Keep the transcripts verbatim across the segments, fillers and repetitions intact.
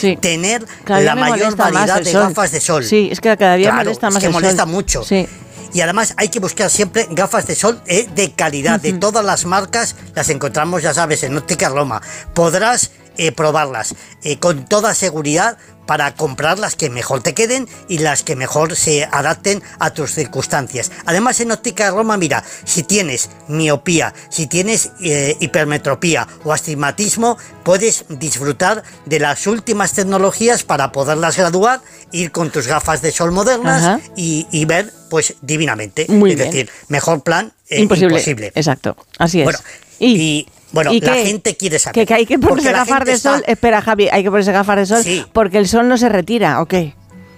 sí. tener cada la mayor variedad de sol. gafas de sol. Sí, es que cada día claro, molesta más es que el molesta sol. mucho. Sí. Y además hay que buscar siempre gafas de sol eh, de calidad, uh-huh. de todas las marcas, las encontramos, ya sabes, en Óptica Roma. Podrás eh, probarlas eh, con toda seguridad para comprar las que mejor te queden y las que mejor se adapten a tus circunstancias. Además, en Óptica Roma, mira, si tienes miopía, si tienes eh, hipermetropía o astigmatismo, puedes disfrutar de las últimas tecnologías para poderlas graduar, ir con tus gafas de sol modernas y, y ver, pues, divinamente. Muy es bien. decir, mejor plan eh, imposible. imposible. Exacto, así es. Bueno, y... y Bueno, ¿Y la qué? gente quiere saber. Que, que hay que ponerse gafas de está... sol. Espera, Javi, hay que ponerse gafas de sol sí. porque el sol no se retira, ¿o qué?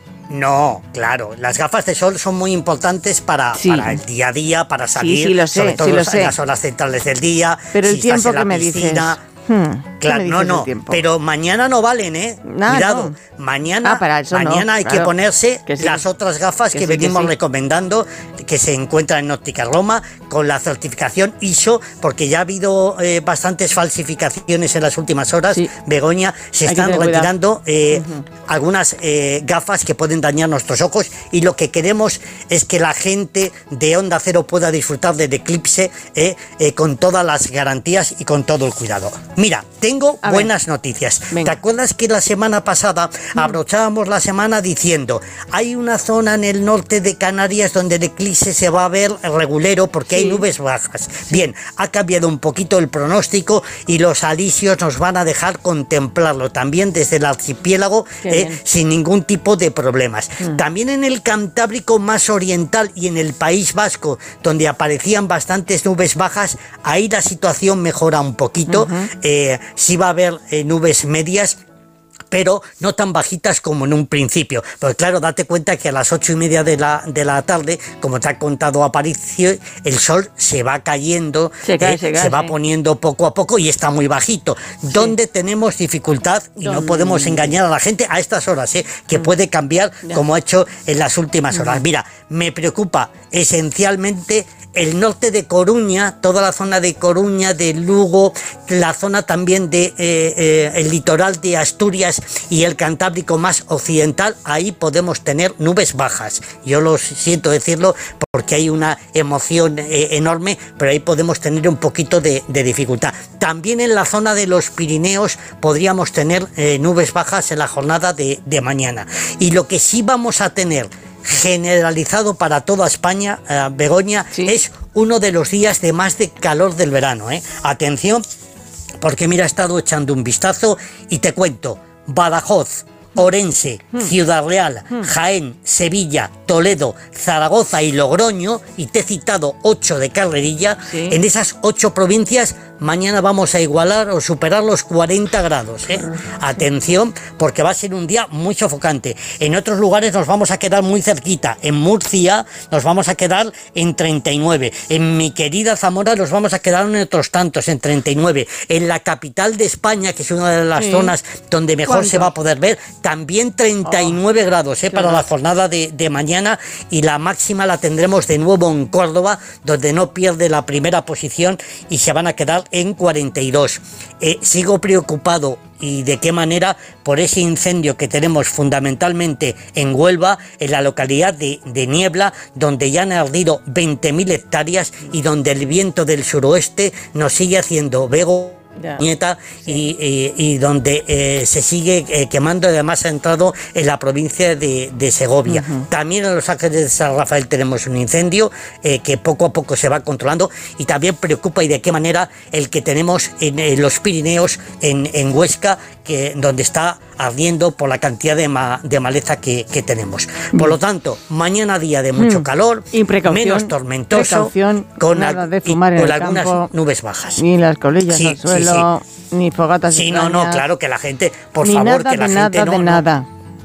No, claro, las gafas de sol son muy importantes para, sí. para el día a día, para salir, sí, sí, lo sé, sobre todo sí, lo en sé. las horas centrales del día. Pero el si tiempo estás en que la me piscina, dices... Hmm, claro, no, no, pero mañana no valen, ¿eh? Nah, Cuidado, no. mañana, ah, para eso mañana no, hay claro. que ponerse que sí. las otras gafas que, que sí, venimos que sí. recomendando, que se encuentran en Óptica Roma, con la certificación I S O, porque ya ha habido eh, bastantes falsificaciones en las últimas horas, sí. Begoña, se hay están retirando eh, uh-huh. algunas eh, gafas que pueden dañar nuestros ojos, y lo que queremos es que la gente de Onda Cero pueda disfrutar del eclipse eh, eh, con todas las garantías y con todo el cuidado. Mira, tengo A buenas ver. noticias. Venga. ¿Te acuerdas que la semana pasada mm. abrochábamos la semana diciendo hay una zona en el norte de Canarias donde el eclipse se va a ver regulero porque sí. hay nubes bajas? Sí. Bien, ha cambiado un poquito el pronóstico y los alisios nos van a dejar contemplarlo también desde el archipiélago eh, sin ningún tipo de problemas. Mm. También en el Cantábrico más oriental y en el País Vasco, donde aparecían bastantes nubes bajas, ahí la situación mejora un poquito. Uh-huh. Eh, sí va a haber eh, nubes medias, pero no tan bajitas como en un principio. Porque claro, date cuenta que a las ocho y media de la, de la tarde, como te ha contado Aparicio, el sol se va cayendo, se, cae, eh, se, cae, se va sí. poniendo poco a poco y está muy bajito. Sí. ¿Dónde tenemos dificultad? Y ¿Dónde? No podemos engañar a la gente a estas horas, eh, que mm. puede cambiar ya. como ha hecho en las últimas horas. Mm. Mira, me preocupa esencialmente el norte de Coruña, toda la zona de Coruña, de Lugo, la zona también de eh, eh, el litoral de Asturias y el Cantábrico más occidental. Ahí podemos tener nubes bajas. Yo lo siento decirlo porque hay una emoción eh, enorme, pero ahí podemos tener un poquito de, de dificultad. También en la zona de los Pirineos podríamos tener eh, nubes bajas en la jornada de, de mañana. Y lo que sí vamos a tener generalizado para toda España, eh, Begoña, sí. es uno de los días de más de calor del verano, ¿eh? Atención, porque mira, he estado echando un vistazo y te cuento, Badajoz, Orense, mm. Ciudad Real, mm. Jaén, Sevilla, Toledo, Zaragoza y Logroño, y te he citado ocho de carrerilla, sí. en esas ocho provincias mañana vamos a igualar o superar los cuarenta grados, ¿eh? Atención, porque va a ser un día muy sofocante. En otros lugares nos vamos a quedar muy cerquita. En Murcia nos vamos a quedar en treinta y nueve. En mi querida Zamora nos vamos a quedar en otros tantos, en treinta y nueve. En la capital de España, que es una de las sí. zonas donde mejor ¿Cuánto? se va a poder ver, también treinta y nueve oh, grados ¿eh? para la jornada de, de mañana, y la máxima la tendremos de nuevo en Córdoba, donde no pierde la primera posición y se van a quedar en cuarenta y dos. Eh, sigo preocupado, y de qué manera, por ese incendio que tenemos fundamentalmente en Huelva, en la localidad de, de Niebla, donde ya han ardido veinte mil hectáreas y donde el viento del suroeste nos sigue haciendo vego Yeah. nieta sí. y, y, y donde eh, se sigue eh, quemando. Además ha entrado en la provincia de, de Segovia. Uh-huh. También en Los Ángeles de San Rafael tenemos un incendio eh, que poco a poco se va controlando, y también preocupa y de qué manera el que tenemos en, en los Pirineos, en, en Huesca, que, donde está ardiendo por la cantidad de, ma, de maleza que, que tenemos. Por lo tanto, mañana día de mucho mm. calor, menos tormentoso, con, al, de fumar y, con algunas campo, nubes bajas. Ni las colillas sí, al suelo. Sí, sí. Ni fogatas Sí, extrañas, no, no, claro, que la gente, por ni favor, nada, que la de gente nada, no... de nada.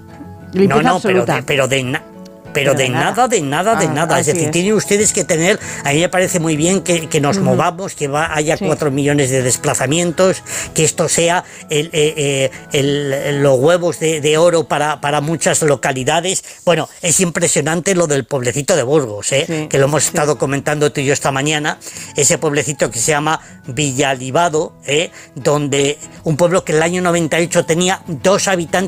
No, no, pero de, pero de nada. Pero, pero de, de nada. nada, de nada, de ah, nada. Es decir, es. tienen ustedes que tener, a mí me parece muy bien que, que nos uh-huh. movamos, que va, haya sí. cuatro millones de desplazamientos, que esto sea el, eh, el, el, los huevos de, de oro para, para muchas localidades. Bueno, es impresionante lo del pueblecito de Burgos, ¿eh? sí. que lo hemos sí. estado comentando tú y yo esta mañana, ese pueblecito que se llama Villalibado, ¿eh? donde un pueblo que en el año noventa y ocho tenía dos habitantes